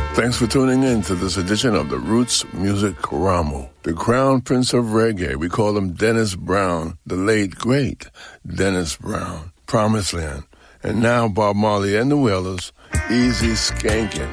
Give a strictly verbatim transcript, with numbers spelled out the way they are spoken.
Thanks for tuning in to this edition of the Roots Music Ramu. The Crown Prince of Reggae, we call him Dennis Brown, the late, great Dennis Brown, Promised Land. And now Bob Marley and the Wailers, Easy Skankin'.